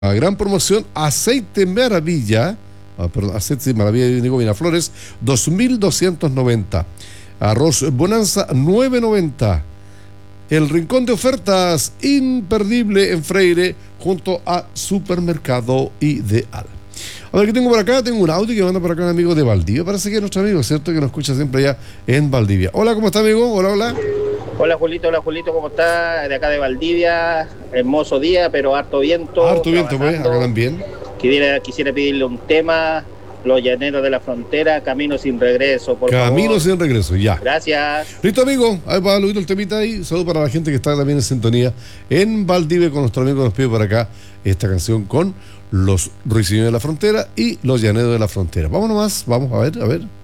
La gran promoción, aceite maravilla, perdón, aceite maravilla de Nico Flores, 2.290. Arroz Bonanza, 9.90. El rincón de ofertas imperdible en Freire, junto a Supermercado Ideal. A ver, ¿qué tengo por acá? Tengo un audio que manda por acá un amigo de Valdivia. Parece que es nuestro amigo, ¿cierto? Que nos escucha siempre allá en Valdivia. Hola, ¿cómo está, amigo? Hola, hola. Hola Julito, ¿cómo está? De acá de Valdivia, hermoso día, pero harto viento. Harto viento, pues, acá también. Quisiera pedirle un tema, Los Llaneros de la Frontera, Camino sin regreso, por favor. Camino sin regreso, ya. Gracias. Listo, amigo. Ahí va el temita ahí. Saludos para la gente que está también en sintonía en Valdivia con nuestro amigo que nos pide por acá esta canción con Los Ruiseñores de la Frontera y Los Llaneros de la Frontera. Vamos nomás, vamos a ver.